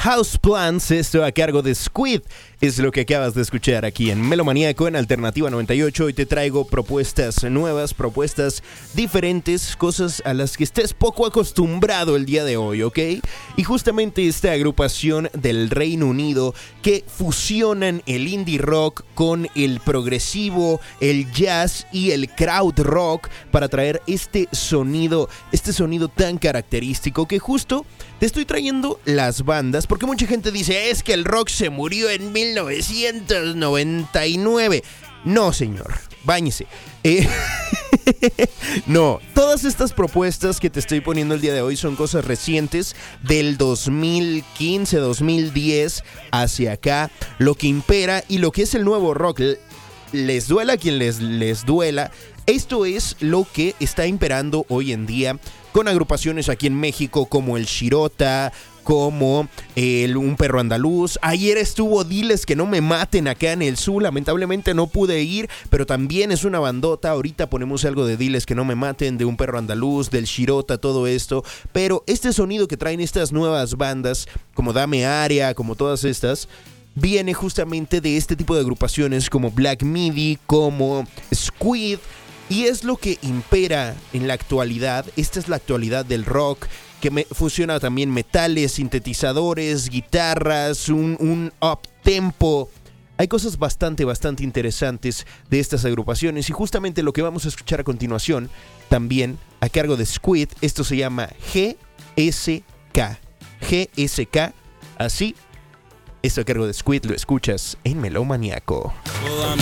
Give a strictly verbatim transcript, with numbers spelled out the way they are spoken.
Houseplants, esto a cargo de Squid, es lo que acabas de escuchar aquí en Melomaníaco en Alternativa noventa y ocho. Hoy te traigo propuestas nuevas, propuestas diferentes, cosas a las que estés poco acostumbrado el día de hoy, ¿ok? Y justamente esta agrupación del Reino Unido que fusionan el indie rock con el progresivo, el jazz y el crowd rock para traer este sonido, este sonido tan característico que justo te estoy trayendo las bandas, porque mucha gente dice, es que el rock se murió en mil novecientos noventa y nueve. No, señor, báñese. Eh, no, todas estas propuestas que te estoy poniendo el día de hoy son cosas recientes del dos mil quince, dos mil diez hacia acá. Lo que impera y lo que es el nuevo rock, les duela a quien les, les duela. Esto es lo que está imperando hoy en día con agrupaciones aquí en México como el Shirota, como el Un Perro Andaluz. Ayer estuvo Diles que no me maten acá en el sur, lamentablemente no pude ir, pero también es una bandota. Ahorita ponemos algo de Diles que no me maten, de Un Perro Andaluz, del Shirota, todo esto. Pero este sonido que traen estas nuevas bandas, como Dame Área, como todas estas, viene justamente de este tipo de agrupaciones como Black Midi, como Squid. Y es lo que impera en la actualidad. Esta es la actualidad del rock, que me, fusiona también metales, sintetizadores, guitarras, un, un up-tempo. Hay cosas bastante, bastante interesantes de estas agrupaciones. Y justamente lo que vamos a escuchar a continuación, también a cargo de Squid, esto se llama G S K. G S K, así. Esto a cargo de Squid, lo escuchas en Melomaníaco. Well, I'm